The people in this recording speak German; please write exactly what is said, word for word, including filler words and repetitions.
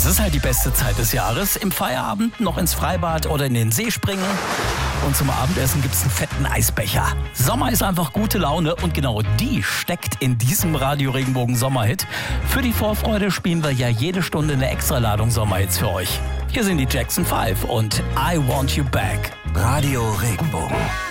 ist halt die beste Zeit des Jahres. Im Feierabend noch ins Freibad oder in den See springen. Und zum Abendessen gibt's einen fetten Eisbecher. Sommer ist einfach gute Laune und genau die steckt in diesem Radio Regenbogen Sommerhit. Für die Vorfreude spielen wir ja jede Stunde eine Extraladung Sommerhits für euch. Hier sind die Jackson Five und I Want You Back. Radio Regenbogen.